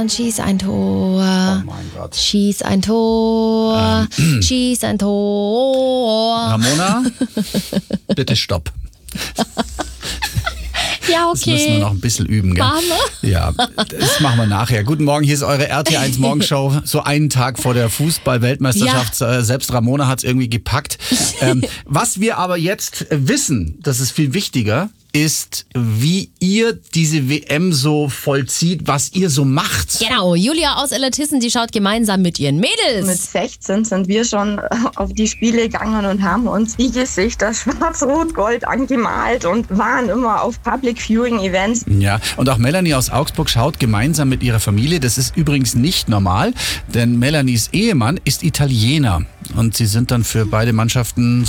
Schieß ein Tor. Oh mein Gott. Schieß ein Tor. Schieß ein Tor. Ramona, bitte stopp. Ja, Das müssen wir okay. noch ein bisschen üben, gell? Machen wir? Ja, das machen wir nachher. Guten Morgen, hier ist eure RT1 Morgenshow. So einen Tag vor der Fußball-Weltmeisterschaft. Selbst Ramona hat es irgendwie gepackt. Was wir aber jetzt wissen, das ist viel wichtiger, ist, wie ihr diese WM so vollzieht, was ihr so macht. Genau, Julia aus Illertissen, die schaut gemeinsam mit ihren Mit Mädels. 16 sind wir schon auf die Spiele gegangen und haben uns die Gesichter schwarz-rot-gold angemalt und waren immer auf Public Viewing Events. Ja, und auch Melanie aus Augsburg schaut gemeinsam mit ihrer Familie. Das ist übrigens nicht normal, denn Melanies Ehemann ist Italiener und sie sind dann für beide Mannschaften